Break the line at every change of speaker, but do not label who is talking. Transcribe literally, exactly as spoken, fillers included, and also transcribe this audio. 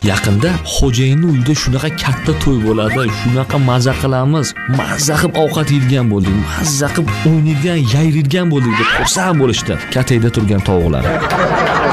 Yaqinda xo'jayinning uyida shunaqa katta to'y bo'ladi, shunaqa maza qilamiz, mazza qilib ovqat yeydigan bo'ldik, mazza qilib o'ynaydigan, yayraydigan bo'ldik deb xursand bo'lishdi. Katayda turgan tovuqlar.